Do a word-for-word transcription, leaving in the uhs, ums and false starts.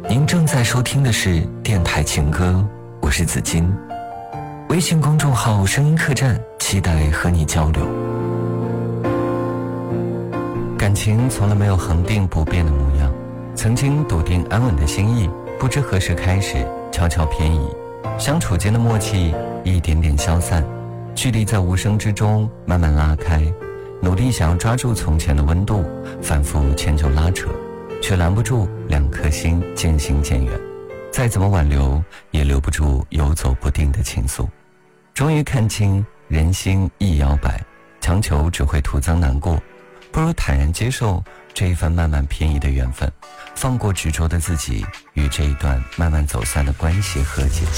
您正在收听的是电台情歌，我是子金。微信公众号声音客栈，期待和你交流。感情从来没有恒定不变的模样，曾经笃定安稳的心意，不知何时开始悄悄偏移，相处间的默契一点点消散，距离在无声之中慢慢拉开，努力想要抓住从前的温度，反复迁就拉扯，却拦不住两颗心渐行渐远，再怎么挽留也留不住游走不定的情愫。终于看清人心易摇摆，强求只会徒增难过，不如坦然接受这一份慢慢偏移的缘分，放过执着的自己，与这一段慢慢走散的关系和解。